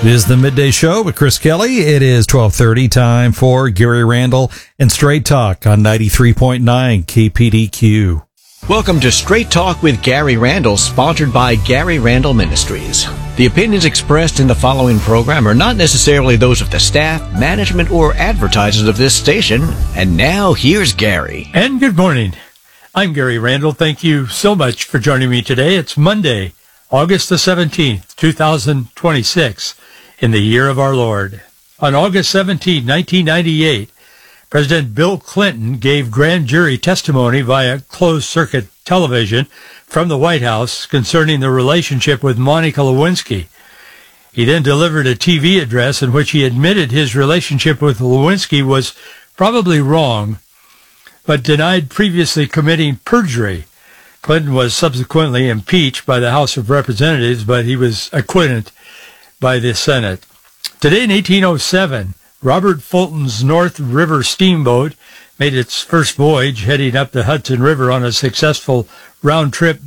It is the Midday Show with Chris Kelly. It is 12:30, time for Gary Randall and Straight Talk on 93.9 KPDQ. Welcome to Straight Talk with Gary Randall, sponsored by Gary Randall Ministries. The opinions expressed in the following program are not necessarily those of the staff, management, or advertisers of this station. And now, here's Gary. And good morning. I'm Gary Randall. Thank you so much for joining me today. It's Monday, August the 17th, 2026, in the year of our Lord. On August 17, 1998, President Bill Clinton gave grand jury testimony via closed-circuit television from the White House concerning the relationship with Monica Lewinsky. He then delivered a TV address in which he admitted his relationship with Lewinsky was probably wrong, but denied previously committing perjury. Clinton was subsequently impeached by the House of Representatives, but he was acquitted by the Senate. Today in 1807, Robert Fulton's North River steamboat made its first voyage, heading up the Hudson River on a successful round-trip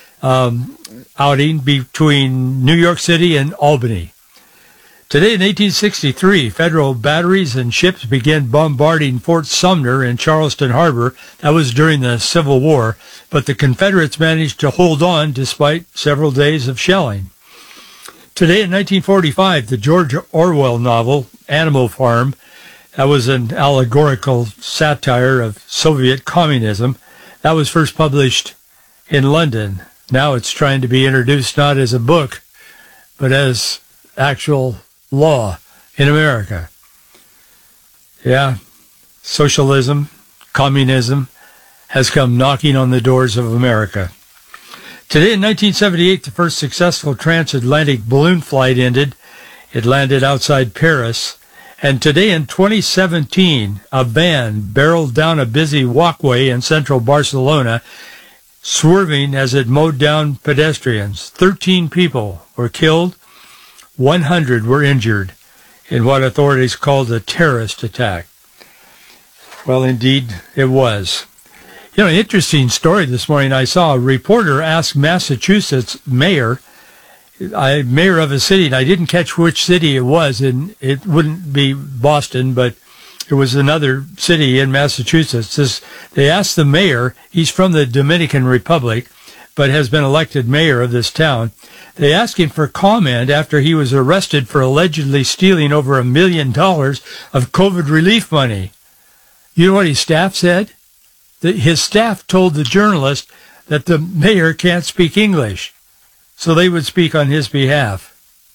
outing between New York City and Albany. Today in 1863, federal batteries and ships began bombarding Fort Sumner in Charleston Harbor. That was during the Civil War, but the Confederates managed to hold on despite several days of shelling. Today in 1945, the George Orwell novel, Animal Farm, that was an allegorical satire of Soviet communism. That was first published in London. Now it's trying to be introduced not as a book, but as actual law in America. Yeah, socialism, communism has come knocking on the doors of America. Today in 1978, the first successful transatlantic balloon flight ended. It landed outside Paris. And today in 2017, a van barreled down a busy walkway in central Barcelona, swerving as it mowed down pedestrians. 13 people were killed. 100 were injured in what authorities called a terrorist attack. Well, indeed, it was. You know, an interesting story this morning. I saw a reporter ask Massachusetts mayor of a city, and I didn't catch which city it was, and it wouldn't be Boston, but it was another city in Massachusetts. They asked the mayor, he's from the Dominican Republic, but has been elected mayor of this town. They asked him for comment after he was arrested for allegedly stealing over $1 million of COVID relief money. You know what his staff said? His staff told the journalist that the mayor can't speak English, so they would speak on his behalf.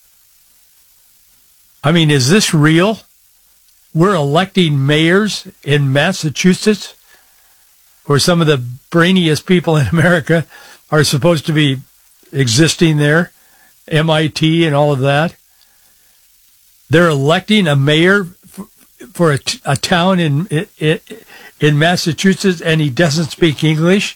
I mean, is this real? We're electing mayors in Massachusetts, where some of the brainiest people in America are supposed to be existing there, MIT and all of that. They're electing a mayor for a town in Massachusetts, and he doesn't speak English.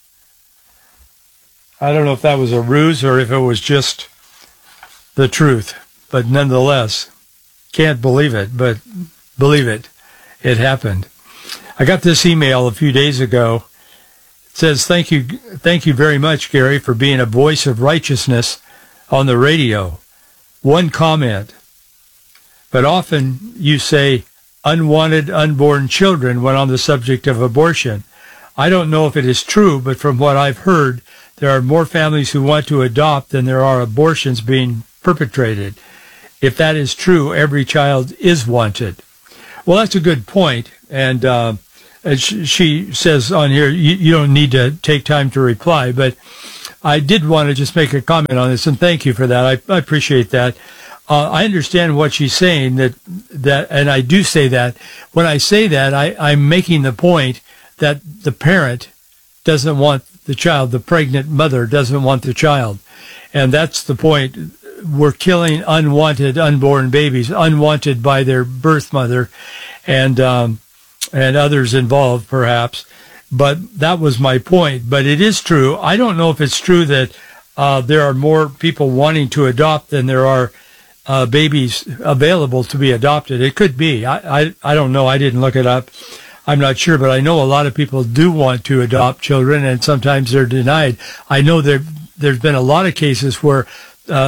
I don't know if that was a ruse or if it was just the truth, but nonetheless, can't believe it, but believe it, it happened. I got this email a few days ago. It says, thank you very much, Gary, for being a voice of righteousness on the radio. One comment, but often you say unwanted unborn children when on the subject of abortion. I don't know if it is true, but from what I've heard, there are more families who want to adopt than there are abortions being perpetrated. If that is true, every child is wanted. Well, that's a good point. And she says on here, you don't need to take time to reply, but I did want to just make a comment on this, and thank you for that. I appreciate that. I understand what she's saying, that, and I do say that. When I say that, I'm making the point that the parent doesn't want the child, the pregnant mother doesn't want the child. And that's the point. We're killing unwanted unborn babies, unwanted by their birth mother and others involved, perhaps. But that was my point. But it is true. I don't know if it's true that there are more people wanting to adopt than there are babies available to be adopted. It could be. I don't know. I didn't look it up. I'm not sure, but I know a lot of people do want to adopt children, and sometimes they're denied. I know there's been a lot of cases where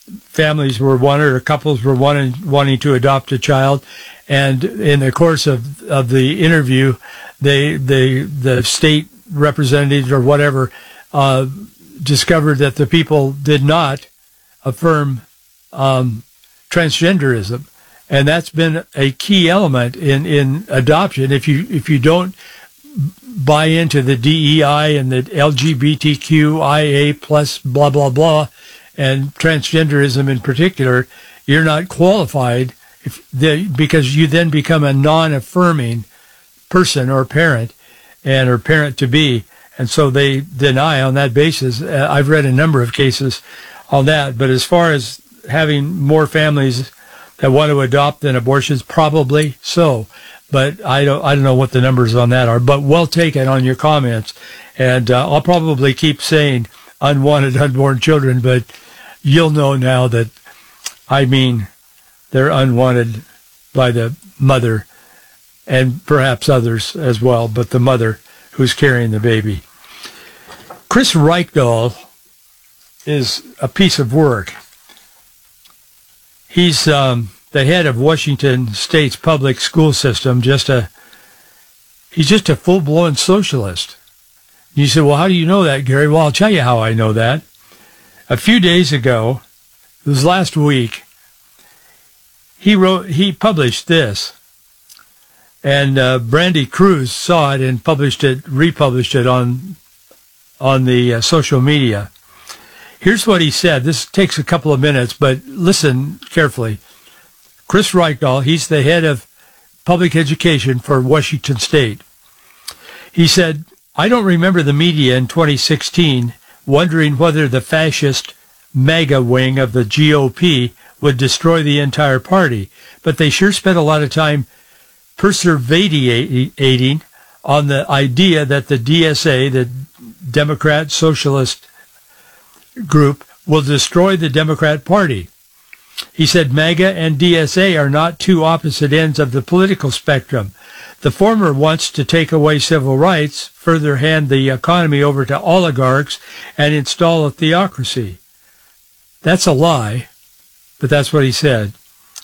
families were wanted, or couples were wanting to adopt a child. And in the course of the interview, the state representatives or whatever discovered that the people did not affirm transgenderism. And that's been a key element in adoption. If you don't buy into the DEI and the LGBTQIA plus blah, blah, blah, and transgenderism in particular, you're not qualified because you then become a non-affirming person or parent or parent-to-be. And so they deny on that basis. I've read a number of cases on that. But as far as having more families that want to adopt than abortions, probably so. But I don't know what the numbers on that are. But well taken on your comments. And I'll probably keep saying unwanted unborn children, but you'll know now that I mean they're unwanted by the mother and perhaps others as well, but the mother who's carrying the baby. Chris Reykdal is a piece of work. He's the head of Washington State's public school system. He's just a full-blown socialist. You say, well, how do you know that, Gary? Well, I'll tell you how I know that. A few days ago, it was last week, he published this, and Brandy Cruz saw it and republished it on the social media. Here's what he said. This takes a couple of minutes, but listen carefully. Chris Reykdal, he's the head of public education for Washington State. He said, I don't remember the media in 2016 wondering whether the fascist MAGA wing of the GOP would destroy the entire party, but they sure spent a lot of time perseverating on the idea that the DSA, the Democrat Socialist group, will destroy the Democrat Party. He said MAGA and DSA are not two opposite ends of the political spectrum. The former wants to take away civil rights, further hand the economy over to oligarchs, and install a theocracy. That's a lie, but that's what he said.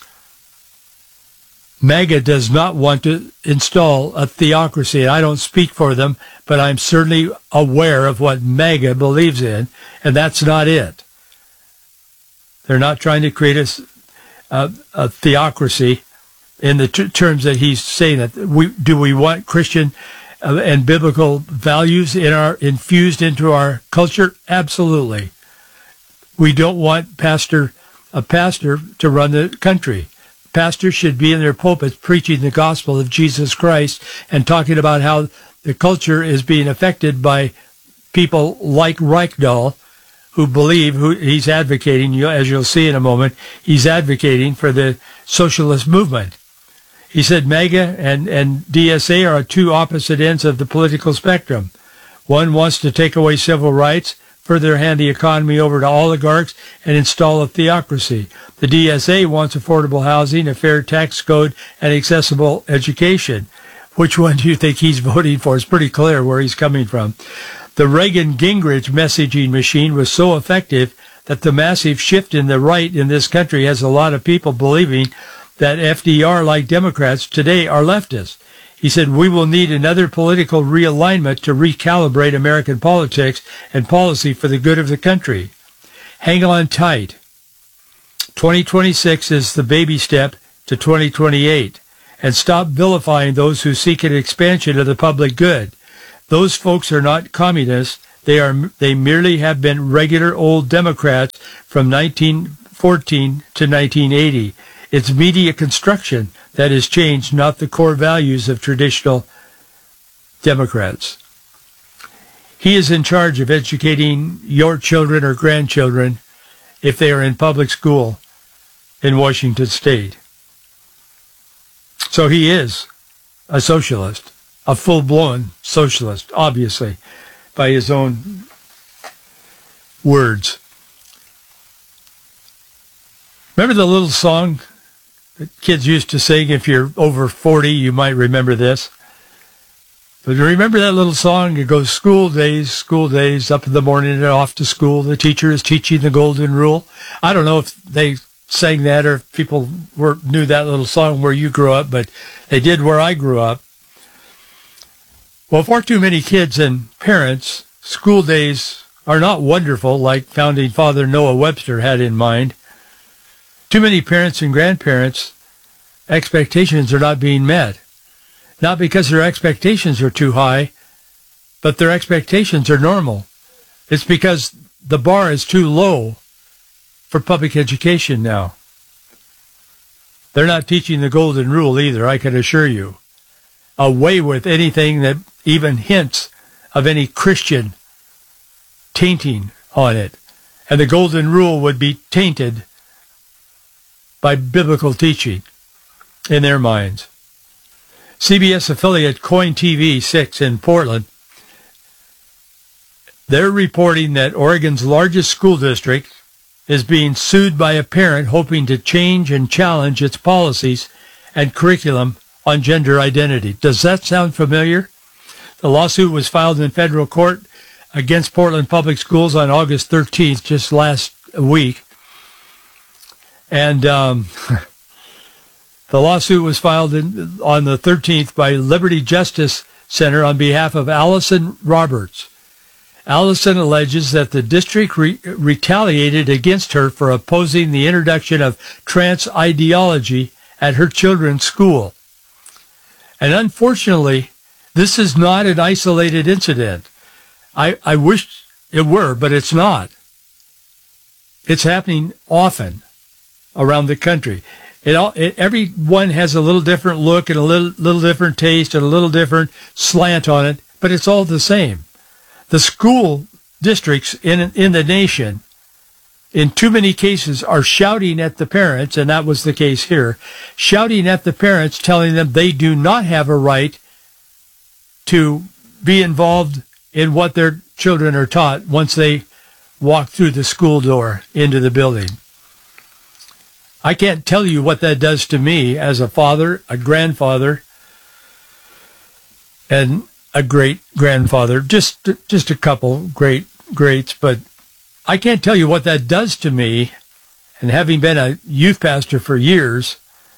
MAGA does not want to install a theocracy. I don't speak for them, but I'm certainly aware of what MAGA believes in, and that's not it. They're not trying to create a theocracy in the terms that he's saying that. We want Christian and biblical values infused into our culture? Absolutely. We don't want a pastor to run the country. Pastors should be in their pulpits preaching the gospel of Jesus Christ and talking about how the culture is being affected by people like Reykdal, who believe, who he's advocating, as you'll see in a moment, he's advocating for the socialist movement. He said MAGA and DSA are two opposite ends of the political spectrum. One wants to take away civil rights, further hand the economy over to oligarchs, and install a theocracy. The DSA wants affordable housing, a fair tax code, and accessible education. Which one do you think he's voting for? It's pretty clear where he's coming from. The Reagan-Gingrich messaging machine was so effective that the massive shift in the right in this country has a lot of people believing that FDR, like Democrats today, are leftists. He said, we will need another political realignment to recalibrate American politics and policy for the good of the country. Hang on tight. 2026 is the baby step to 2028. And stop vilifying those who seek an expansion of the public good. Those folks are not communists. They merely have been regular old Democrats from 1914 to 1980. It's media construction that has changed, not the core values of traditional Democrats. He is in charge of educating your children or grandchildren if they are in public school in Washington State. So he is a socialist, a full-blown socialist, obviously, by his own words. Remember the little song that kids used to sing? If you're over 40, you might remember this. But remember that little song? It goes, school days, up in the morning and off to school. The teacher is teaching the golden rule. I don't know if they sang that or if people knew that little song where you grew up, but they did where I grew up. Well, for too many kids and parents, school days are not wonderful like founding father Noah Webster had in mind. Too many parents and grandparents, expectations are not being met. Not because their expectations are too high, but their expectations are normal. It's because the bar is too low for public education now. They're not teaching the golden rule either, I can assure you. Away with anything that even hints of any Christian tainting on it. And the golden rule would be tainted by biblical teaching in their minds. CBS affiliate KOIN TV 6 in Portland, they're reporting that Oregon's largest school district is being sued by a parent hoping to change and challenge its policies and curriculum on gender identity. Does that sound familiar? The lawsuit was filed in federal court against Portland Public Schools on August 13th, just last week. And the lawsuit was filed on the 13th by Liberty Justice Center on behalf of Allison Roberts. Allison alleges that the district retaliated against her for opposing the introduction of trans ideology at her children's school. And unfortunately, this is not an isolated incident. I wish it were, but it's not. It's happening often around the country. Everyone has a little different look and a little different taste and a little different slant on it, but it's all the same. The school districts in the nation, in too many cases, are shouting at the parents, and that was the case here, shouting at the parents, telling them they do not have a right to be involved in what their children are taught once they walk through the school door into the building. I can't tell you what that does to me as a father, a grandfather, and a great-grandfather. Just a couple greats, but I can't tell you what that does to me. And having been a youth pastor for years,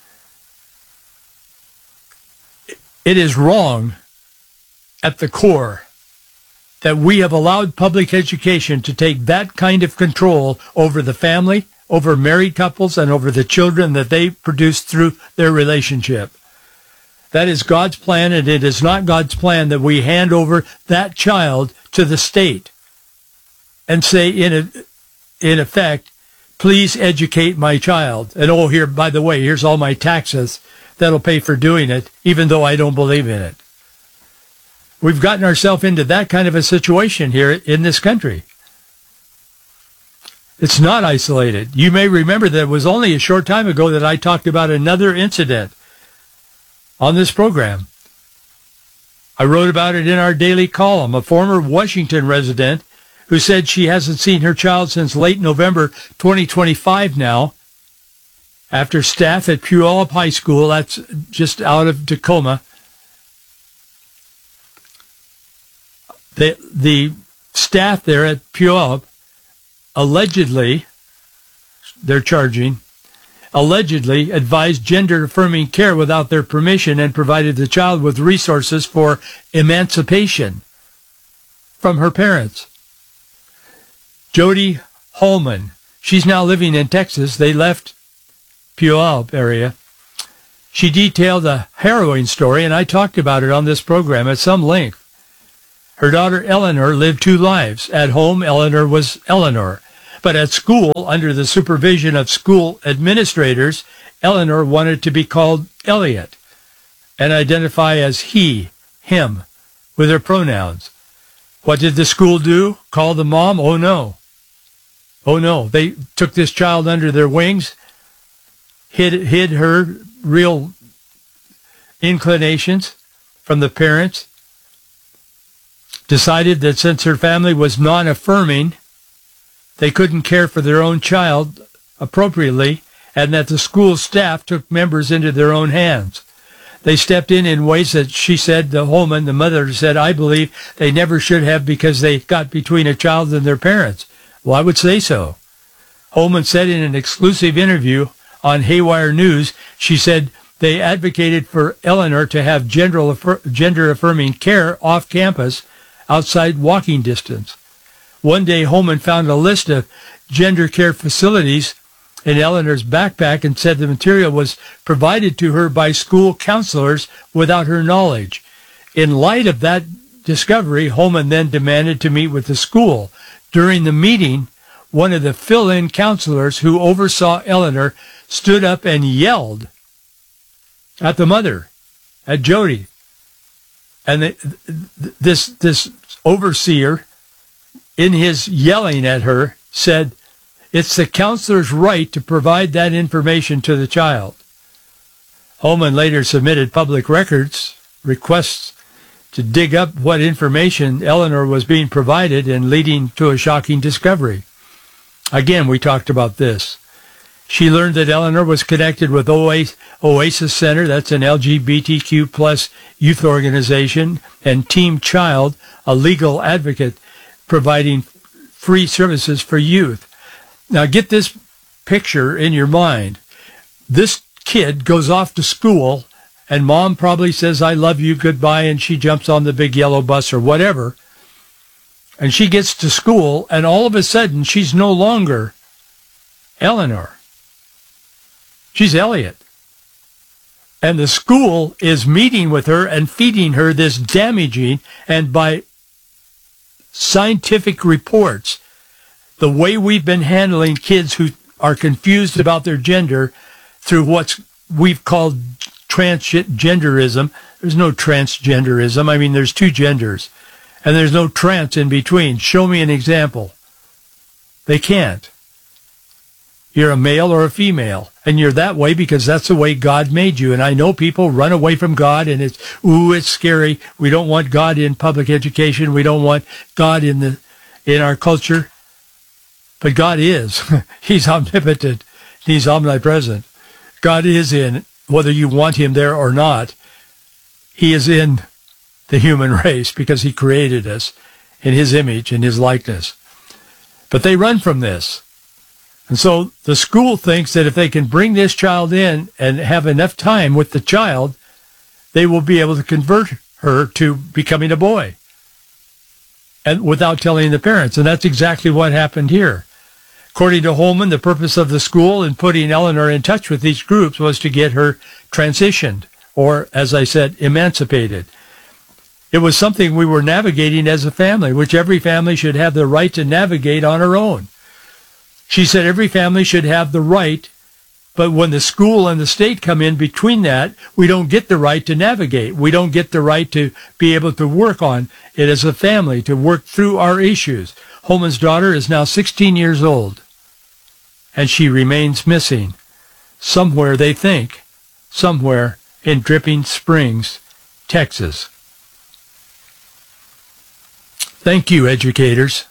it is wrong at the core that we have allowed public education to take that kind of control over the family, over married couples, and over the children that they produce through their relationship. That is God's plan, and it is not God's plan that we hand over that child to the state and say, in effect, please educate my child. And here, by the way, here's all my taxes that'll pay for doing it, even though I don't believe in it. We've gotten ourselves into that kind of a situation here in this country. It's not isolated. You may remember that it was only a short time ago that I talked about another incident on this program. I wrote about it in our daily column. A former Washington resident who said she hasn't seen her child since late November 2025 now, after staff at Puyallup High School, that's just out of Tacoma, the staff there at Puyallup allegedly, they're charging, allegedly advised gender-affirming care without their permission and provided the child with resources for emancipation from her parents. Jody Holman, she's now living in Texas. They left Puyallup area. She detailed a harrowing story, and I talked about it on this program at some length. Her daughter Eleanor lived two lives. At home, Eleanor was Eleanor. But at school, under the supervision of school administrators, Eleanor wanted to be called Elliot and identify as he, him, with her pronouns. What did the school do? Call the mom? Oh, no. Oh, no. They took this child under their wings, hid her real inclinations from the parents, decided that since her family was non-affirming, they couldn't care for their own child appropriately, and that the school staff took members into their own hands. They stepped in ways that she said, the Holman, the mother said, I believe they never should have because they got between a child and their parents. Well, I would say so. Holman said in an exclusive interview on Haywire News, she said they advocated for Eleanor to have gender-affirming care off campus outside walking distance. One day, Holman found a list of gender care facilities in Eleanor's backpack and said the material was provided to her by school counselors without her knowledge. In light of that discovery, Holman then demanded to meet with the school. During the meeting, one of the fill-in counselors who oversaw Eleanor stood up and yelled at the mother, at Jody. And this overseer, in his yelling at her, said, it's the counselor's right to provide that information to the child. Holman later submitted public records requests to dig up what information Eleanor was being provided and leading to a shocking discovery. Again, we talked about this. She learned that Eleanor was connected with Oasis Center, that's an LGBTQ plus youth organization, and Team Child, a legal advocate providing free services for youth. Now get this picture in your mind. This kid goes off to school and mom probably says, I love you, goodbye, and she jumps on the big yellow bus or whatever. And she gets to school and all of a sudden she's no longer Eleanor. She's Elliot. And the school is meeting with her and feeding her this damaging, and by scientific reports, the way we've been handling kids who are confused about their gender through what we've called transgenderism. There's no transgenderism. I mean, there's two genders, and there's no trans in between. Show me an example. They can't. You're a male or a female, and you're that way because that's the way God made you. And I know people run away from God, and it's scary. We don't want God in public education. We don't want God in our culture. But God is. He's omnipotent. He's omnipresent. God is in, whether you want him there or not, he is in the human race because he created us in his image and his likeness. But they run from this. And so the school thinks that if they can bring this child in and have enough time with the child, they will be able to convert her to becoming a boy, and without telling the parents. And that's exactly what happened here. According to Holman, the purpose of the school in putting Eleanor in touch with these groups was to get her transitioned, or, as I said, emancipated. It was something we were navigating as a family, which every family should have the right to navigate on her own. She said every family should have the right, but when the school and the state come in between that, we don't get the right to navigate. We don't get the right to be able to work on it as a family, to work through our issues. Holman's daughter is now 16 years old, and she remains missing. Somewhere, they think, somewhere in Dripping Springs, Texas. Thank you, educators.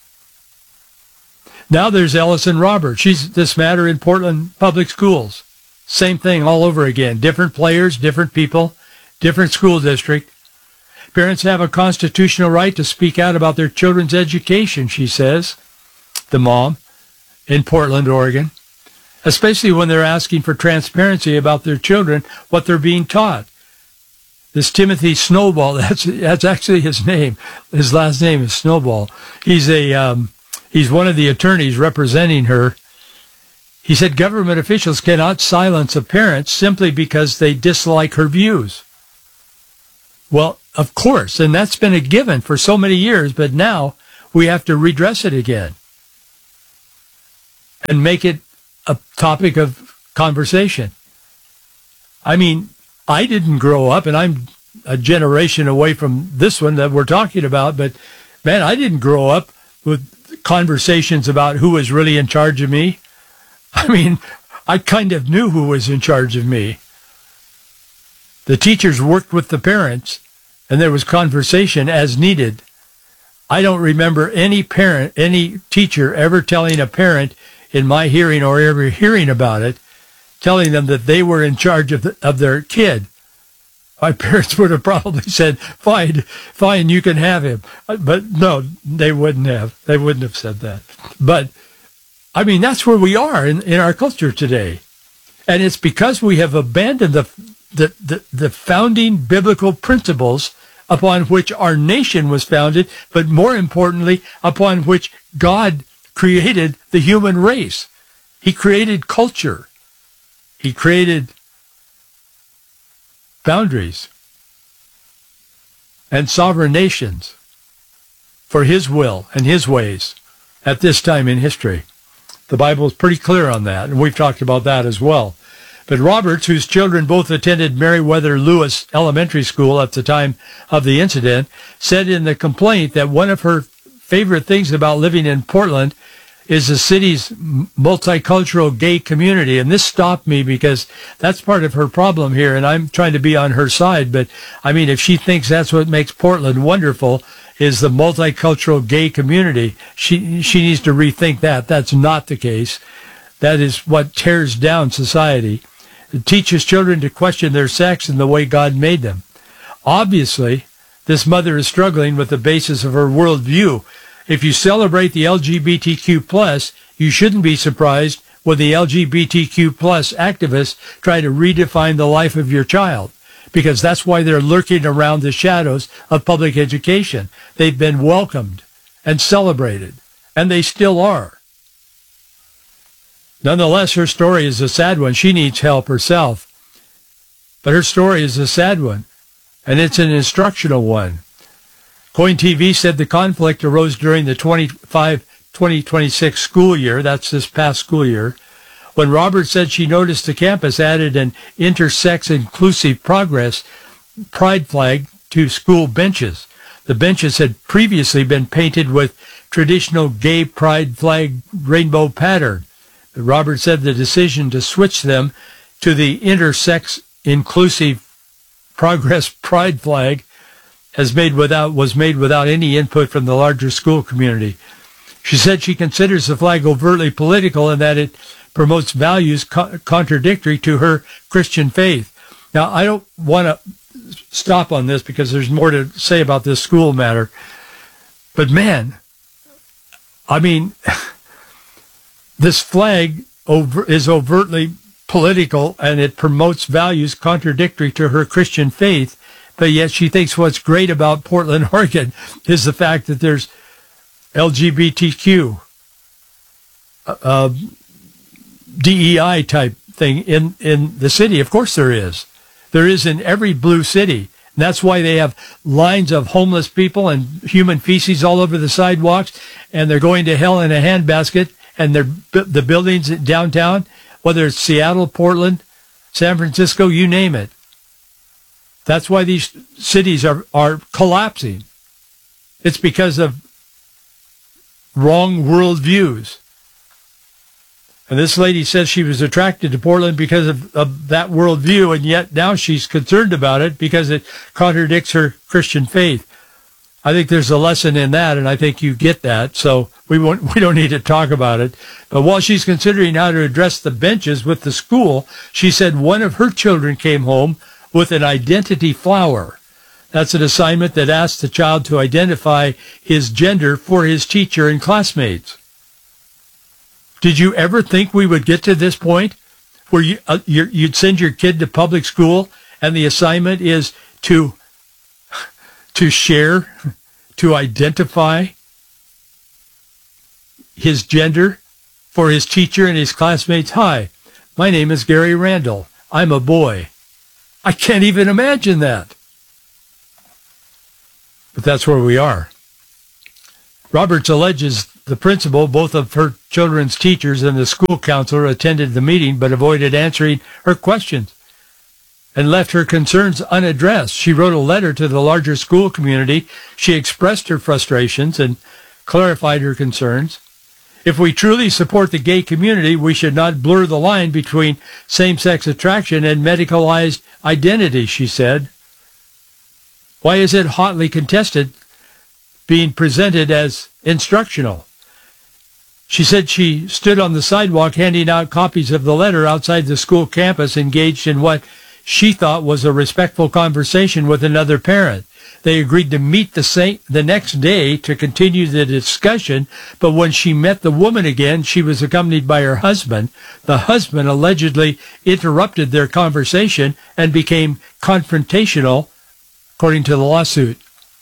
Now there's Ellison Roberts. She's this matter in Portland Public Schools. Same thing all over again. Different players, different people, different school district. Parents have a constitutional right to speak out about their children's education, she says, the mom in Portland, Oregon, especially when they're asking for transparency about their children, what they're being taught. This Timothy Snowball, that's actually his name. His last name is Snowball. He's one of the attorneys representing her. He said government officials cannot silence a parent simply because they dislike her views. Well, of course, and that's been a given for so many years, but now we have to redress it again and make it a topic of conversation. I mean, I didn't grow up, and I'm a generation away from this one that we're talking about, but man, I didn't grow up with conversations about who was really in charge of me. I mean, I kind of knew who was in charge of me. The teachers worked with the parents, and there was conversation as needed. I don't remember any teacher ever telling a parent in my hearing or ever hearing about it, telling them that they were in charge of their kid. my parents would have probably said, fine, you can have him. But no, they wouldn't have. They wouldn't have said that. But, I mean, that's where we are in our culture today. And it's because we have abandoned the founding biblical principles upon which our nation was founded, but more importantly, upon which God created the human race. He created culture. He created boundaries and sovereign nations for his will and his ways at this time in history. The Bible is pretty clear on that, and we've talked about that as well. But Roberts, whose children both attended Meriwether Lewis Elementary School at the time of the incident, said in the complaint that one of her favorite things about living in Portland is the city's multicultural gay community. And this stopped me because that's part of her problem here, and I'm trying to be on her side. But, I mean, if she thinks that's what makes Portland wonderful is the multicultural gay community, she needs to rethink that. That's not the case. That is what tears down society. It teaches children to question their sex and the way God made them. Obviously, this mother is struggling with the basis of her worldview. If you celebrate the LGBTQ+, you shouldn't be surprised when the LGBTQ+ activists try to redefine the life of your child, because that's why they're lurking around the shadows of public education. They've been welcomed and celebrated, and they still are. Nonetheless, her story is a sad one. She needs help herself. But her story is a sad one, and it's an instructional one. Coin TV said the conflict arose during the 2026 school year, that's this past school year, when Roberts said she noticed the campus added an intersex inclusive progress pride flag to school benches. The benches had previously been painted with traditional gay pride flag rainbow pattern. Roberts said the decision to switch them to the intersex inclusive progress pride flag was made without any input from the larger school community. She said she considers the flag overtly political and that it promotes values contradictory to her Christian faith. Now, I don't want to stop on this because there's more to say about this school matter. But man, I mean, this flag is overtly political and it promotes values contradictory to her Christian faith, but yet she thinks what's great about Portland, Oregon is the fact that there's LGBTQ, DEI type thing in the city. Of course there is. There is in every blue city. And that's why they have lines of homeless people and human feces all over the sidewalks, and they're going to hell in a handbasket. And the buildings downtown, whether it's Seattle, Portland, San Francisco, you name it. That's why these cities are collapsing. It's because of wrong worldviews. And this lady says she was attracted to Portland because of that worldview, and yet now she's concerned about it because it contradicts her Christian faith. I think there's a lesson in that, and I think you get that, so we don't need to talk about it. But while she's considering how to address the benches with the school, she said one of her children came home with an identity flower. That's an assignment that asks the child to identify his gender for his teacher and classmates. Did you ever think we would get to this point where you'd send your kid to public school and the assignment is to share, to identify his gender for his teacher and his classmates? Hi, my name is Gary Randall. I'm a boy. I can't even imagine that. But that's where we are. Roberts alleges the principal, both of her children's teachers and the school counselor attended the meeting but avoided answering her questions and left her concerns unaddressed. She wrote a letter to the larger school community. She expressed her frustrations and clarified her concerns. If we truly support the gay community, we should not blur the line between same-sex attraction and medicalized identity, she said. Why is it hotly contested, being presented as instructional? She said she stood on the sidewalk handing out copies of the letter outside the school campus, engaged in what she thought was a respectful conversation with another parent. They agreed to meet the next day to continue the discussion, but when she met the woman again, she was accompanied by her husband. The husband allegedly interrupted their conversation and became confrontational, according to the lawsuit.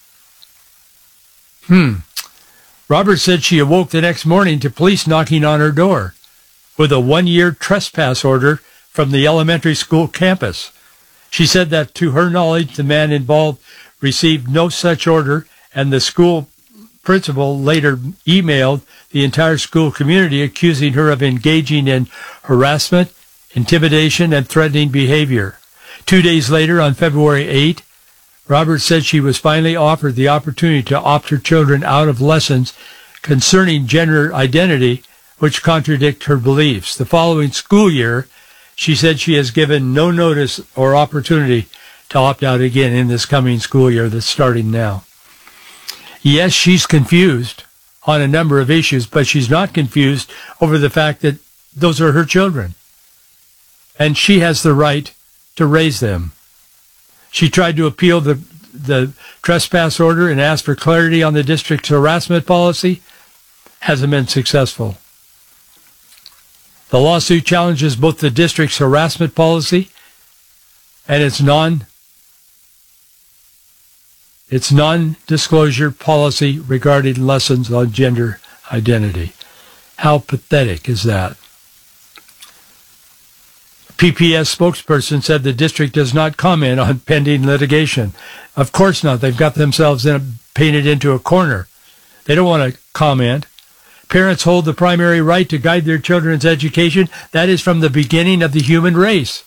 Robert said she awoke the next morning to police knocking on her door with a 1-year trespass order from the elementary school campus. She said that to her knowledge, the man involved received no such order, and the school principal later emailed the entire school community accusing her of engaging in harassment, intimidation, and threatening behavior. 2 days later, on February 8, Robert said she was finally offered the opportunity to opt her children out of lessons concerning gender identity, which contradict her beliefs. The following school year, she said she has given no notice or opportunity to opt out again in this coming school year that's starting now. Yes, she's confused on a number of issues, but she's not confused over the fact that those are her children, and she has the right to raise them. She tried to appeal the trespass order and ask for clarity on the district's harassment policy. Hasn't been successful. The lawsuit challenges both the district's harassment policy and its non-disclosure policy regarding lessons on gender identity. How pathetic is that? PPS spokesperson said the district does not comment on pending litigation. Of course not. They've got themselves painted into a corner. They don't want to comment. Parents hold the primary right to guide their children's education. That is from the beginning of the human race.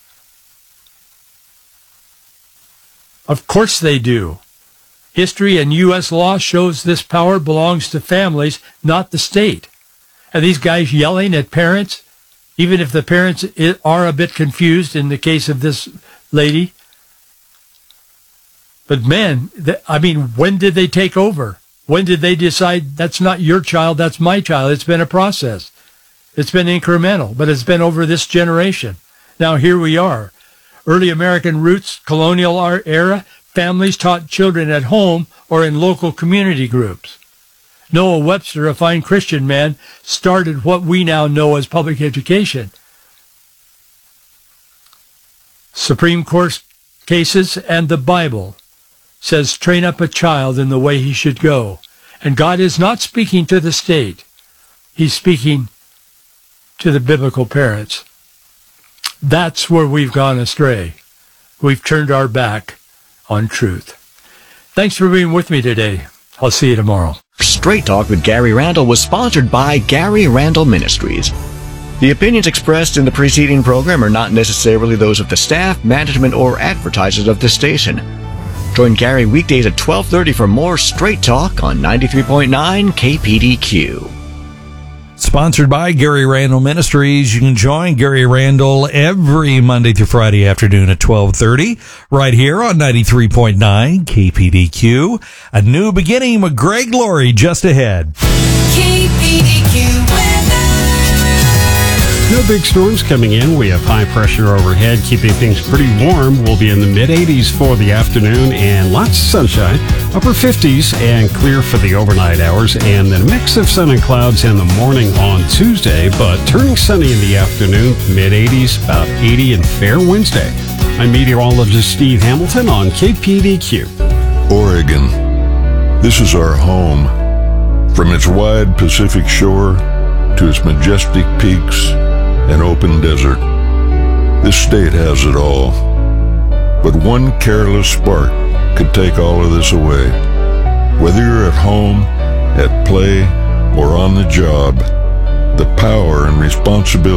Of course they do. History and U.S. law shows this power belongs to families, not the state. Are these guys yelling at parents? Even if the parents are a bit confused in the case of this lady. But man, when did they take over? When did they decide that's not your child, that's my child? It's been a process. It's been incremental, but it's been over this generation. Now here we are. Early American roots, colonial era, families taught children at home or in local community groups. Noah Webster, a fine Christian man, started what we now know as public education. Supreme Court cases and the Bible says train up a child in the way he should go. And God is not speaking to the state. He's speaking to the biblical parents. That's where we've gone astray. We've turned our back on truth. Thanks for being with me today. I'll see you tomorrow. Straight Talk with Gary Randall was sponsored by Gary Randall Ministries. The opinions expressed in the preceding program are not necessarily those of the staff, management, or advertisers of this station. Join Gary weekdays at 12:30 for more Straight Talk on 93.9 KPDQ. Sponsored by Gary Randall Ministries. You can join Gary Randall every Monday through Friday afternoon at 12:30 right here on 93.9 KPDQ. A new beginning with Greg Laurie just ahead. KPDQ weather. No big storms coming in. We have high pressure overhead, keeping things pretty warm. We'll be in the mid-80s for the afternoon and lots of sunshine. Upper 50s and clear for the overnight hours, and then a mix of sun and clouds in the morning on Tuesday, but turning sunny in the afternoon, mid-80s, about 80 and fair Wednesday. I'm meteorologist Steve Hamilton on KPDQ. Oregon. This is our home. From its wide Pacific shore to its majestic peaks and open desert, this state has it all. But one careless spark could take all of this away. Whether you're at home, at play, or on the job, the power and responsibility